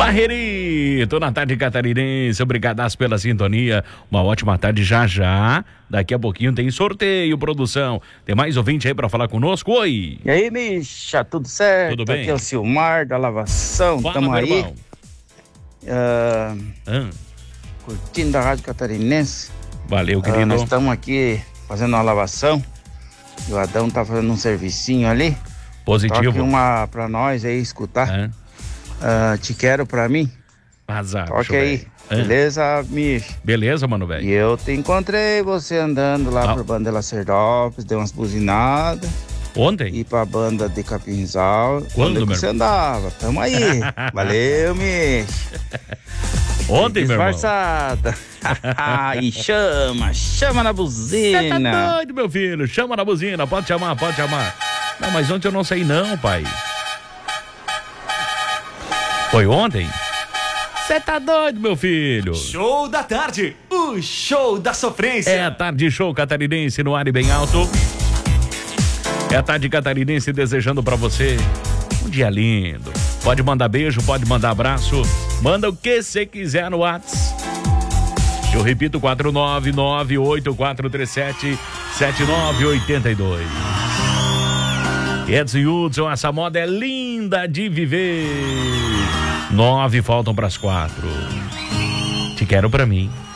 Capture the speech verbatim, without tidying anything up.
Barreirito, na tarde catarinense, obrigadas pela sintonia, uma ótima tarde já já, daqui a pouquinho tem sorteio, produção, tem mais ouvinte aí pra falar conosco, oi! E aí, Misha, tudo certo? Tudo bem? Aqui é o Silmar da Lavação, Fala, tamo meu aí, irmão. ah, Ah, curtindo a Rádio Catarinense. valeu, Ah, querido. nós estamos aqui fazendo uma lavação, e o Adão tá fazendo um servicinho ali. Positivo. Toque uma pra nós aí escutar. Ah, Ah, te quero pra mim. azar, Toque bicho, aí, velho. Ah, beleza, Misha? beleza, mano, E velho. eu te encontrei você andando lá Ah. por Banda Lacerdópolis, deu umas buzinadas. Ontem? E pra banda de Capinzal. Quando, que meu você irmão? andava? Tamo aí. Valeu, Misha. Ontem, meu irmão. Disfarçada. E chama, chama na Você tá buzina. doido, meu filho? Chama na buzina, pode chamar, pode chamar. Não, mas ontem eu não sei não, pai. Foi ontem? Você tá doido, meu filho? Show da tarde, o show da sofrência. É a tarde show catarinense no ar e bem alto. É a tarde catarinense desejando pra você um dia lindo. Pode mandar beijo, pode mandar abraço. Manda o que você quiser no WhatsApp. Eu repito, quatro nove nove oito quatro três sete sete nove oito dois. Edson Hudson, essa moda é linda de viver. Nove faltam pras quatro. Te quero pra mim.